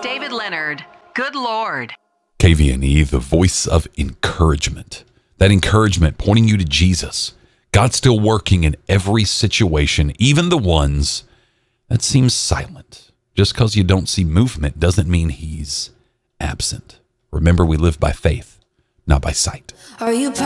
David Leonard. Good Lord. KVNE, the voice of encouragement. That encouragement pointing you to Jesus. God's still working in every situation, even the ones that seem silent. Just because you don't see movement doesn't mean he's absent. Remember, we live by faith, not by sight. Are you